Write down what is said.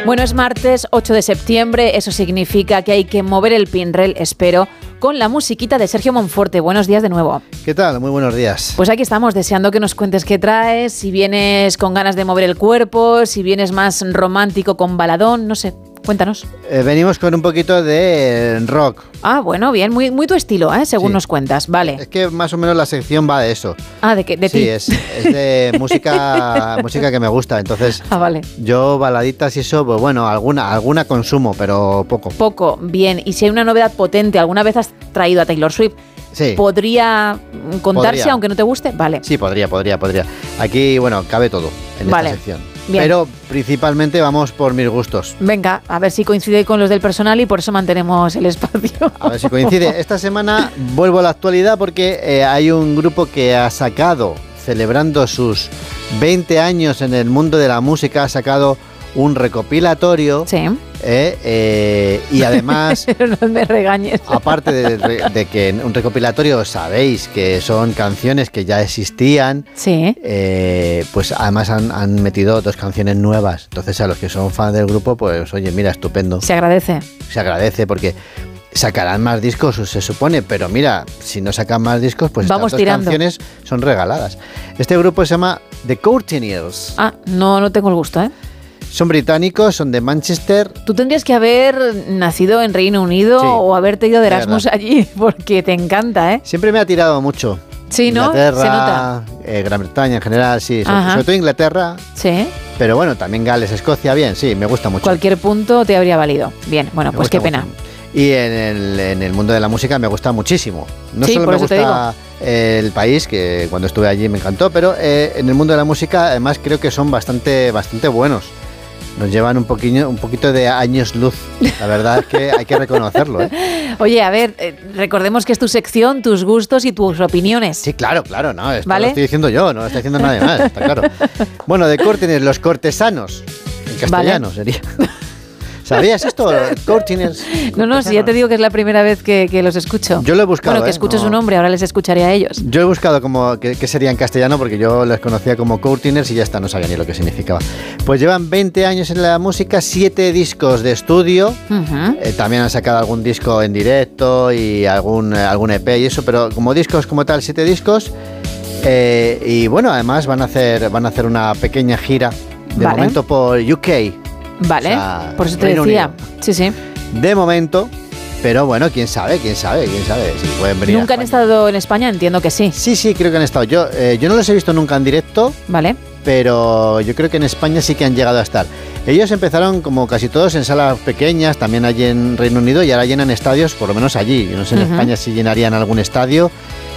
Bueno, es martes 8 de septiembre, eso significa que hay que mover el pinrel, espero, con la musiquita de Sergio Monforte. Buenos días de nuevo. ¿Qué tal? Muy buenos días. Pues aquí estamos, deseando que nos cuentes qué traes, si vienes con ganas de mover el cuerpo, si vienes más romántico con baladón, no sé. Cuéntanos. Venimos con un poquito de rock. Ah, bueno, bien, muy tu estilo, según sí. Nos cuentas, vale. Es que más o menos la sección va de eso. Ah, ¿de qué? ¿De ti? Sí, es de música que me gusta, entonces vale. Yo baladitas y eso, pues bueno, alguna consumo, pero poco. Poco, bien. Y si hay una novedad potente, ¿alguna vez has traído a Taylor Swift? Sí. ¿Podría contarse aunque no te guste? Vale. Sí, podría. Aquí, bueno, cabe todo en esta sección. Bien. Pero principalmente vamos por mis gustos. Venga, a ver si coincide con los del personal y por eso mantenemos el espacio. A ver si coincide. Esta semana vuelvo a la actualidad porque hay un grupo que ha sacado, celebrando sus 20 años en el mundo de la música, ha sacado un recopilatorio. Sí. Y además, pero no me regañes. Aparte de que un recopilatorio sabéis que son canciones que ya existían, sí. Pues además han metido 2 canciones nuevas. Entonces a los que son fans del grupo, pues oye, mira, estupendo. Se agradece. Se agradece porque sacarán más discos, se supone, pero mira, si no sacan más discos, pues vamos estas 2 tirando. Canciones son regaladas. Este grupo se llama The Courteeners. Ah, no tengo el gusto, Son británicos, son de Manchester. Tú tendrías que haber nacido en Reino Unido, sí, o haberte ido de Erasmus allí, porque te encanta, Siempre me ha tirado mucho. Sí, ¿no? Inglaterra, se nota. Gran Bretaña en general, sí. Sobre todo Inglaterra. Sí. Pero bueno, también Gales, Escocia, bien, sí, me gusta mucho. Cualquier punto te habría valido. Bien, bueno, pues qué pena. Mucho. Y en el mundo de la música me gusta muchísimo. No sí, solo por me eso gusta el país, que cuando estuve allí me encantó, pero en el mundo de la música además creo que son bastante buenos. Nos llevan un poquito de años luz. La verdad es que hay que reconocerlo, Oye, a ver, recordemos que es tu sección, tus gustos y tus opiniones. Sí, claro, no, esto ¿vale? Lo estoy diciendo yo, no lo está diciendo nadie más, está claro. Bueno, de Courteeners, los cortesanos, en castellano ¿vale? Sería. ¿Sabías esto? Courteeners. No, si ya te digo que es la primera vez que los escucho. Yo lo he buscado. Bueno, que escucho su nombre, ahora les escucharé a ellos. Yo he buscado como qué sería en castellano porque yo les conocía como Courteeners y ya está, no sabía ni lo que significaba. Pues llevan 20 años en la música, 7 discos de estudio. También han sacado algún disco en directo y algún EP y eso, pero como discos como tal, 7 discos. Y bueno, además van a hacer una pequeña gira de momento por UK. Vale, o sea, por eso te Reino decía. Unido. Sí. De momento, pero bueno, quién sabe si pueden venir. ¿Nunca han estado en España? Entiendo que sí. Sí, creo que han estado. Yo no los he visto nunca en directo. Vale. Pero yo creo que en España sí que han llegado a estar. Ellos empezaron como casi todos en salas pequeñas, también allí en Reino Unido, y ahora llenan estadios, por lo menos allí. Yo no sé en España si llenarían algún estadio.